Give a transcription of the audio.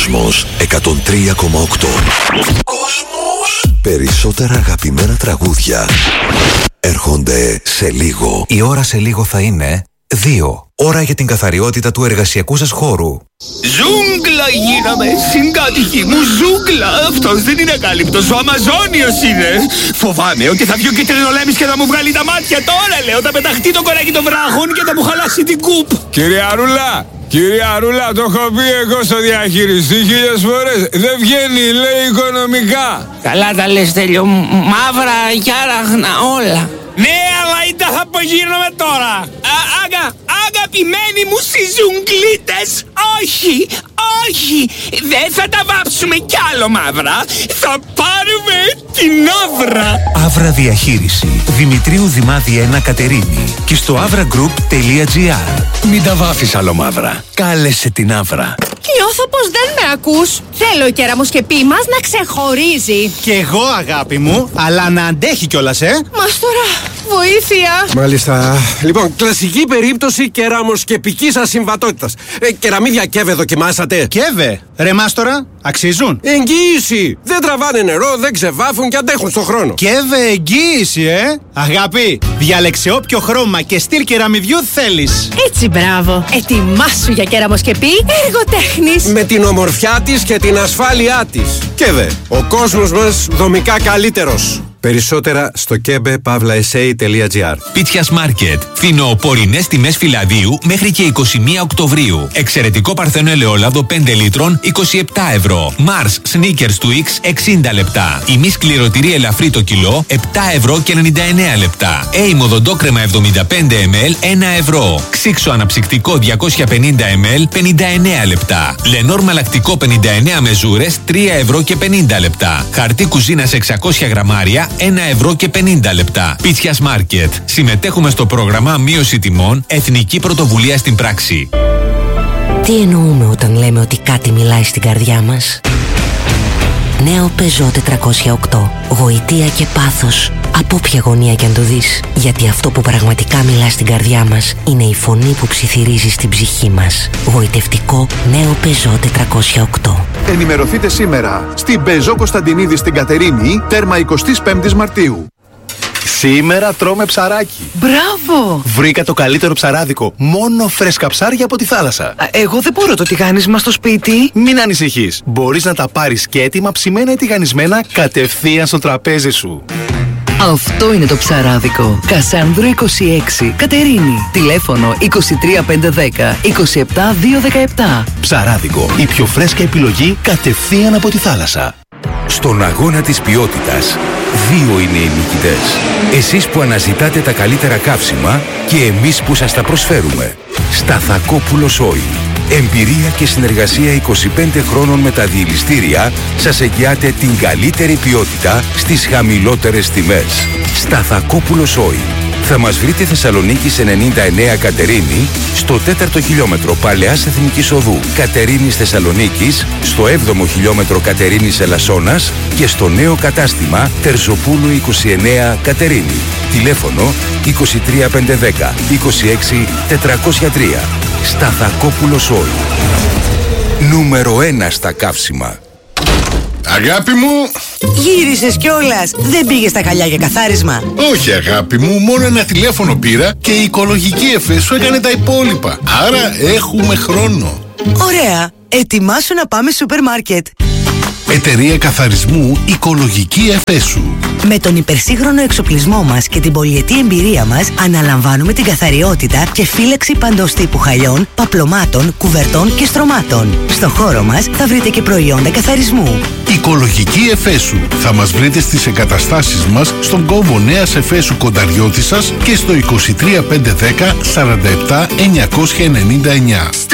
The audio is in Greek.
Κόσμος 103,8. Περισσότερα αγαπημένα τραγούδια έρχονται σε λίγο. Η ώρα σε λίγο θα είναι 2. Ώρα για την καθαριότητα του εργασιακού σας χώρου. Ζούγκλα γίναμε, συγκάτοικοι μου, ζούγκλα. Αυτός δεν είναι ακάλυπτος, ο Αμαζόνιος είναι. Φοβάμαι ότι θα βγει ο κυτρινολέμης και θα μου βγάλει τα μάτια τώρα, λέω. Θα πεταχτεί το κοράκι των βράχων και θα μου χαλάσει την κούπ. Κυρία Ρούλα, το έχω πει εγώ στο διαχειριστή 1000 φορές. Δεν βγαίνει, λέει, οικονομικά. Καλά τα λες, Τέλειο. Μαύρα και άραχνα όλα. Ναι, αλλά ήταν θα απογείρνομαι τώρα. Αγαπημένοι μου συζουγκλίτες, όχι, όχι. Δεν θα τα βάψουμε κι άλλο μαύρα. Θα πάρουμε την Άβρα. Άβρα Διαχείριση. Δημητρίου Δημάδη 1 Κατερίνη. Και στο avragroup.gr. Μην τα βάφεις άλλο μαύρα. Κάλεσε την Άβρα. Νιώθω πως δεν με ακούς. Θέλω η κεραμοσκεπή μας να ξεχωρίζει. Κι εγώ, αγάπη μου, αλλά να αντέχει κιόλας, Μας τώρα, βοήθεια. Μάλιστα. Λοιπόν, κλασική περίπτωση κεραμοσκεπικής ασυμβατότητας. Κεραμίδια Κέβε δοκιμάσατε? Κέβε, ρε μάστορα, αξίζουν. Εγγύηση. Δεν τραβάνε νερό, δεν ξεβάφουν και αντέχουν στον χρόνο. Κέβε, εγγύηση, Αγάπη, διάλεξε όποιο χρώμα και στυλ κεραμιδιού θέλεις. Έτσι, μπράβο. Ετοιμάσου για κεραμοσκεπή εργοτέχνης. Με την ομορφιά της και την ασφάλειά της. Κέβε, ο κόσμος μας δομικά καλύτερος. Περισσότερα στο kebe.sa.gr. Πίτσιας Μάρκετ. Φθινοπορεινές τιμές φυλαδίου μέχρι και 21 Οκτωβρίου. Εξαιρετικό παρθένο ελαιόλαδο 5 λίτρων 27 ευρώ. Mars Snickers του X 60 λεπτά. Ημί σκληρωτήρι ελαφρύ το κιλό 7 ευρώ και 99 λεπτά. Έιμο δοντόκρεμα 75 ml 1 ευρώ. Ξύξο αναψυκτικό 250 ml 59 λεπτά. Λενόρ μαλακτικό 59 μεζούρες 3 ευρώ και 50 λεπτά. Χαρτί κουζίνας 600 γραμμάρια 1 ευρώ και 50 λεπτά. Πίτσιας Μάρκετ. Συμμετέχουμε στο πρόγραμμα Μείωση Τιμών Εθνική Πρωτοβουλία στην Πράξη. Τι εννοούμε όταν λέμε ότι κάτι μιλάει στην καρδιά μας? Νέο Peugeot 408. Γοητεία και πάθος. Από όποια γωνία κι αν το δεις. Γιατί αυτό που πραγματικά μιλά στην καρδιά μας είναι η φωνή που ψιθυρίζει στην ψυχή μας. Γοητευτικό νέο Peugeot 408. Ενημερωθείτε σήμερα στην Peugeot Κωνσταντινίδη στην Κατερίνη, τέρμα 25 Μαρτίου. Σήμερα τρώμε ψαράκι. Μπράβο! Βρήκα το καλύτερο ψαράδικο. Μόνο φρέσκα ψάρια από τη θάλασσα. Εγώ δεν μπορώ το τηγάνισμα στο σπίτι. Μην ανησυχείς. Μπορείς να τα πάρεις και έτοιμα ψημένα ή τηγανισμένα κατευθείαν στο τραπέζι σου. Αυτό είναι το ψαράδικο. Κασάνδρο 26. Κατερίνη. Τηλέφωνο 23510 27217. Ψαράδικο. Η πιο φρέσκα επιλογή κατευθείαν από τη θάλασσα. Στον αγώνα της ποιότητας, 2 είναι οι νικητές. Εσείς που αναζητάτε τα καλύτερα καύσιμα και εμείς που σας τα προσφέρουμε. Σταθακόπουλος Oil. Εμπειρία και συνεργασία 25 χρόνων με τα διελιστήρια σας εγγυάται την καλύτερη ποιότητα στις χαμηλότερες τιμές. Σταθακόπουλος Oil. Θα μας βρείτε Θεσσαλονίκη σε 99 Κατερίνη, στο 4ο χιλιόμετρο Παλαιάς Εθνικής Οδού Κατερίνης Θεσσαλονίκης, στο 7ο χιλιόμετρο Κατερίνης Ελασσόνας και στο νέο κατάστημα Τερζοπούλου 29 Κατερίνη. Τηλέφωνο 23510 26 403. Σταθακόπουλος Oil. Νούμερο 1 στα καύσιμα. Αγάπη μου! Γύρισες κιόλας. Δεν πήγες στα χαλιά για καθάρισμα? Όχι αγάπη μου, μόνο ένα τηλέφωνο πήρα και η οικολογική ΕΦΕ σου έκανε τα υπόλοιπα. Άρα έχουμε χρόνο. Ωραία. Ετοιμάσου να πάμε σούπερ μάρκετ. Εταιρεία καθαρισμού Οικολογική ΕΦΕΣου. Με τον υπερσύγχρονο εξοπλισμό μας και την πολυετή εμπειρία μας αναλαμβάνουμε την καθαριότητα και φύλαξη παντός τύπου χαλιών, παπλωμάτων, κουβερτών και στρωμάτων. Στο χώρο μας θα βρείτε και προϊόντα καθαρισμού. Οικολογική ΕΦΕΣου. Θα μας βρείτε στις εγκαταστάσεις μας στον κόμβο Νέας Εφέσου Κονταριώτισσας και στο 23510 47 999.